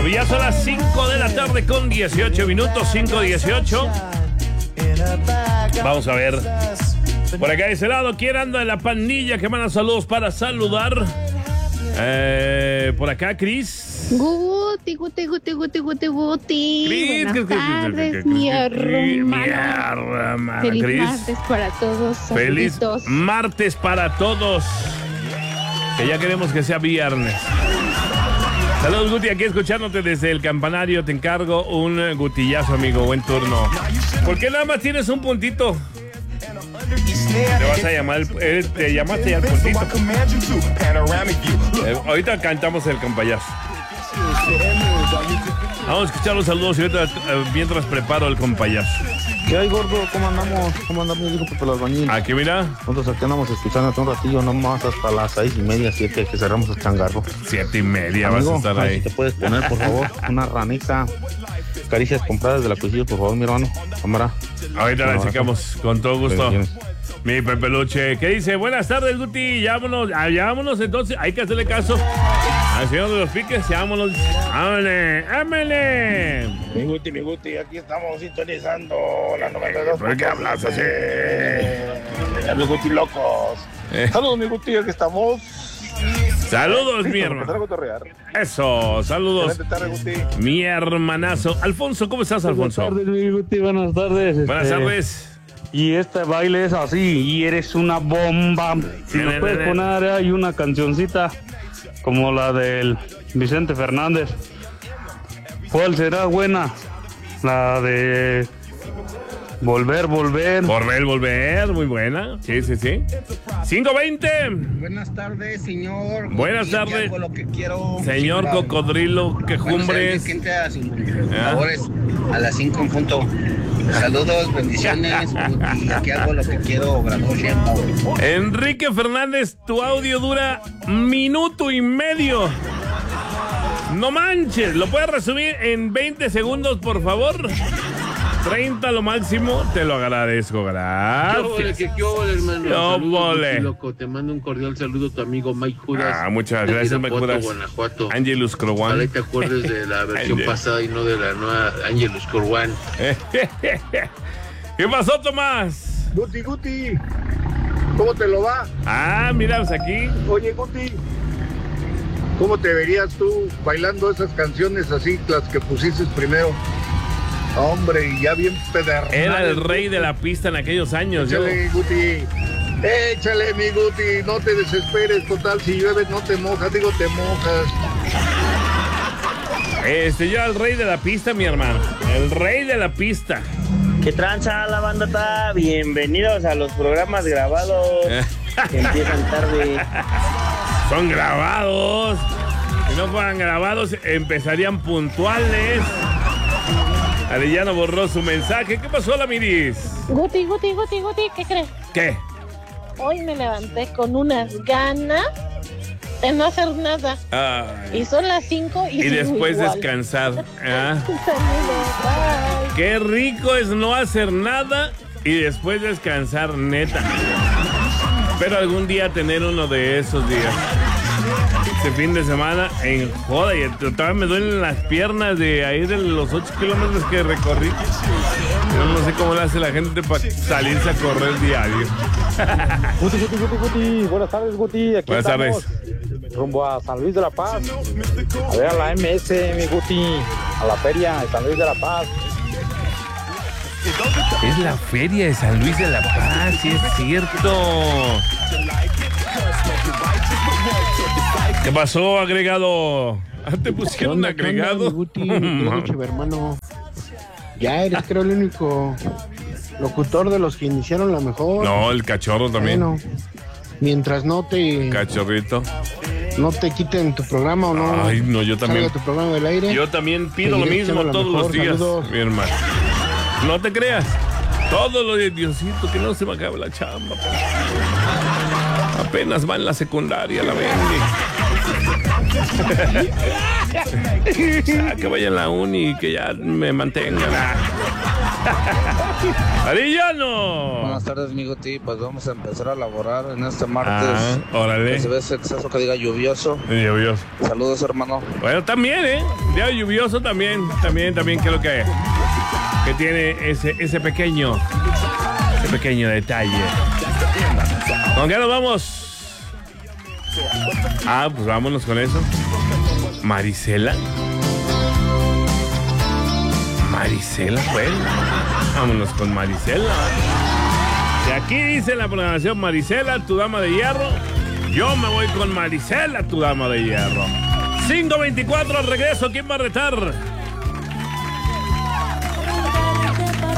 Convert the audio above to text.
Ya son las 5 de la tarde con 18 minutos, 5:18. Vamos a ver. Por acá de ese lado, ¿quién anda en la pandilla? Que manda saludos para saludar. Por acá, Cris. Guti. Buenas tardes, mi hermano. Feliz martes para todos. Feliz saluditos. martes para todos. Que ya queremos que sea viernes. Saludos, Guti, aquí escuchándote desde el campanario. Te encargo un gutillazo, amigo. Buen turno. ¿Por qué nada más tienes un puntito? Te vas a llamar, te llamaste ya al puntito. Ahorita cantamos el compayazo. Vamos a escuchar los saludos y ahorita, mientras preparo el compayazo. ¿Qué hay, gordo? ¿Cómo andamos? ¿Cómo andamos, digo, Pepe el Albañil? Aquí, mira. Nosotros aquí andamos escuchándote un ratillo nomás hasta las 6:30, 7, que cerramos el changarro. 7:30 Amigo, vas a estar ahí. Si te puedes poner, por favor, una ranita. Caricias compradas de la cuisilla, por favor, mi hermano. Cámara. Ahorita la checamos con todo gusto. Bendiciones. Mi Pepeluche, ¿qué dice? Buenas tardes, Guti. Vámonos entonces. Hay que hacerle caso al señor de los piques. Vámonos. ¡Ámele! Mi Guti, aquí estamos sintonizando la 92. ¿Por qué hablas así? Los Guti locos. Saludos, mi Guti, aquí estamos. Saludos, mi hermano. Eso, saludos. Mi hermanazo. Alfonso, ¿cómo estás, Alfonso? Buenas tardes, mi Guti, buenas tardes. Buenas tardes. Y este baile es así, y eres una bomba. Si nos puedes poner ahí una cancioncita como la del Vicente Fernández. ¿Cuál será buena? La de Volver. Volver, muy buena. Sí. 5:20. Buenas tardes, señor. Buenas tardes. Lo que quiero, señor Cocodrilo, quejumbres. Favores, a las 5 en punto. Saludos, bendiciones. Y aquí hago lo que quiero, Obrador. Enrique Fernández, tu audio dura 1.5 minutos. No manches, ¿lo puedes resumir en 20 segundos, por favor? 30 lo máximo, te lo agradezco, gracias. ¿Qué ole, hermano? Saludos, loco. Te mando un cordial saludo a tu amigo Mike Judas. Muchas gracias, Mike Judas. Guanajuato. Angelus Corwan. Ojalá te acuerdes de la versión pasada y no de la nueva Angelus Corwan. ¿Qué pasó, Tomás? Guti, ¿cómo te lo va? Míramos aquí. Oye, Guti, ¿cómo te verías tú bailando esas canciones así, las que pusiste primero? Hombre, y ya bien pedernal. Era el rey de la pista en aquellos años. Échale, Guti. Échale, mi Guti. No te desesperes, total. Si llueve, no te mojas. Digo, te mojas. Yo el rey de la pista, mi hermano. El rey de la pista. ¿Qué tranza, la bandota? Bienvenidos a los programas grabados que empiezan tarde. Son grabados. Si no fueran grabados, empezarían puntuales. Arellano borró su mensaje. ¿Qué pasó, la Miris? Guti, ¿qué crees? ¿Qué? Hoy me levanté con unas ganas de no hacer nada. Y son las 5 y después igual. Descansar. Saludos, bye. Qué rico es no hacer nada y después descansar, neta. Pero algún día tener uno de esos días. Este fin de semana en joda, y todavía me duelen las piernas de ahí de los 8 kilómetros que recorrí. Yo no sé cómo le hace la gente para salirse a correr diario. Guti. Buenas tardes, Guti. Aquí Buenas estamos, tardes. rumbo a San Luis de la Paz. A ver a la MS, mi Guti. A la feria de San Luis de la Paz. Es la feria de San Luis de la Paz, sí es cierto. ¿Qué pasó, agregado? ¿Te pusieron agregado? Guti, hermano. Ya eres, creo, el único locutor de los que iniciaron la mejor. No, el cachorro también. Bueno, mientras no te... Cachorrito. No te quiten tu programa o no. Ay, no, yo también. Tu programa del aire. Yo también pido lo mismo todos los días, saludos. Mi hermano. No te creas. Todo lo de Diosito, que no se me acabe la chamba. Apenas va en la secundaria, la Bendy. Que vaya en la uni y que ya me mantengan. Arillano. Buenas tardes, mi Guti. Pues vamos a empezar a laborar en este martes. Órale. Se ve ese exceso que diga lluvioso. Lluvioso. Saludos, hermano. Bueno, también, día lluvioso también, que es lo que tiene ese pequeño detalle. ¿Con qué nos vamos? Pues vámonos con eso. Marisela, bueno. Vámonos con Marisela. Y aquí dice la programación: Marisela, tu dama de hierro. Yo me voy con Marisela, tu dama de hierro. 5:24 al regreso. ¿Quién va a retar?